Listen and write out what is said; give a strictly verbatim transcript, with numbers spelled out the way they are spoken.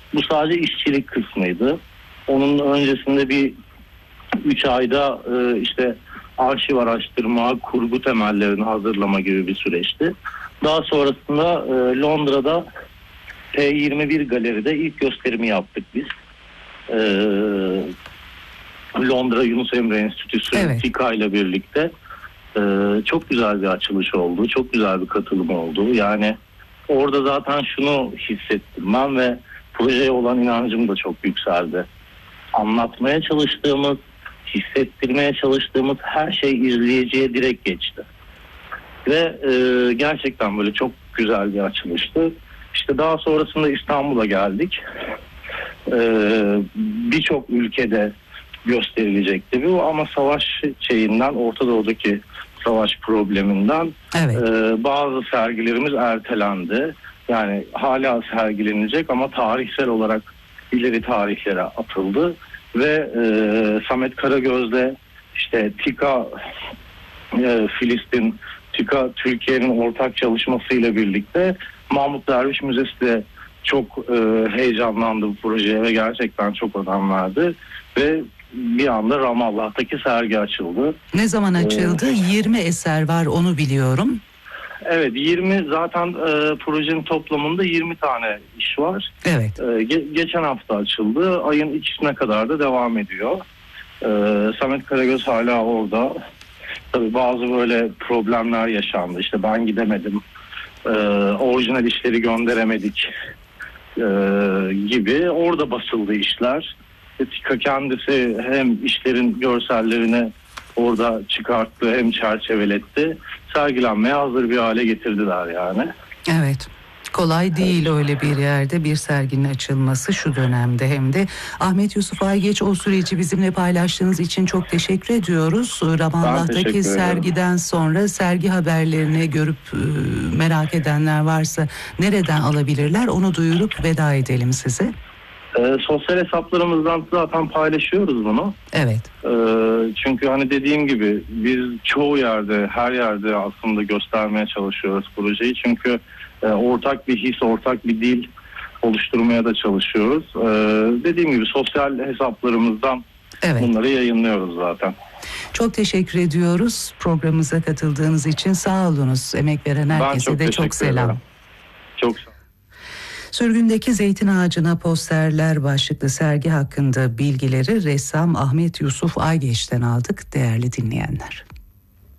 Bu sadece işçilik kısmıydı. Onun öncesinde bir üç ayda e, işte arşiv araştırma, kurgu temellerini hazırlama gibi bir süreçti. Daha sonrasında e, Londra'da P yirmi bir galeride ilk gösterimi yaptık biz. E, Londra Yunus Emre Enstitüsü Evet. TİKA ile birlikte e, çok güzel bir açılış oldu. Çok güzel bir katılım oldu. Yani orada zaten şunu hissettim ben ve projeye olan inancım da çok yükseldi. Anlatmaya çalıştığımız, hissettirmeye çalıştığımız her şey izleyiciye direkt geçti. Ve e, gerçekten böyle çok güzel bir açılıştı. İşte daha sonrasında İstanbul'a geldik. E, Birçok ülkede gösterilecekti bu ama savaş şeyinden, Orta Doğu'daki savaş probleminden Evet. e, bazı sergilerimiz ertelendi. Yani hala sergilenecek ama tarihsel olarak ileri tarihlere atıldı. Ve e, Samet Karagöz'le işte TİKA e, Filistin, TİKA Türkiye'nin ortak çalışmasıyla birlikte Mahmut Derviş Müzesi de çok e, heyecanlandı bu projeye ve gerçekten çok önem verdi. Ve bir anda Ramallah'taki sergi açıldı. Ne zaman açıldı? Ee, yirmi eser var, onu biliyorum. Evet, yirmi zaten e, projenin toplamında yirmi tane iş var. Evet. E, ge- geçen hafta açıldı. Ayın ikisine kadar da devam ediyor. E, Samet Karagöz hala orada. Tabii bazı böyle problemler yaşandı. İşte ben gidemedim. E, orijinal işleri gönderemedik e, gibi. Orada basıldı işler. TİKA kendisi hem işlerin görsellerini orada çıkarttı hem çerçeveletti. Sergilenmeye hazır bir hale getirdiler yani. Evet. Kolay değil öyle bir yerde bir serginin açılması şu dönemde hem de. Ahmet Yusuf Aygeç, o süreci bizimle paylaştığınız için çok teşekkür ediyoruz. Ramallah'taki sergiden sonra sergi haberlerini görüp merak edenler varsa nereden alabilirler, onu duyurup veda edelim size. E, sosyal hesaplarımızdan zaten paylaşıyoruz bunu. Evet. E, çünkü hani dediğim gibi biz çoğu yerde, her yerde aslında göstermeye çalışıyoruz projeyi. Çünkü e, ortak bir his, ortak bir dil oluşturmaya da çalışıyoruz. E, dediğim gibi sosyal hesaplarımızdan evet, bunları yayınlıyoruz zaten. Çok teşekkür ediyoruz programımıza katıldığınız için. Sağ olunuz. Emek veren herkese çok de çok selam. Ederim. Çok sağ olun. Sürgündeki zeytin ağacına posterler başlıklı sergi hakkında bilgileri ressam Ahmet Yusuf Aygeç'ten aldık değerli dinleyenler.